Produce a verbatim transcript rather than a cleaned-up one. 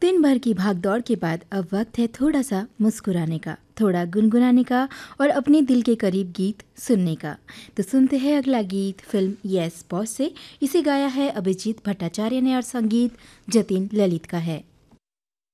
दिन भर की भागदौड़ के बाद अब वक्त है थोड़ा सा मुस्कुराने का, थोड़ा गुनगुनाने का और अपने दिल के करीब गीत सुनने का। तो सुनते हैं अगला गीत फिल्म यस बॉस से। इसे गाया है अभिजीत भट्टाचार्य ने और संगीत जतिन ललित का है।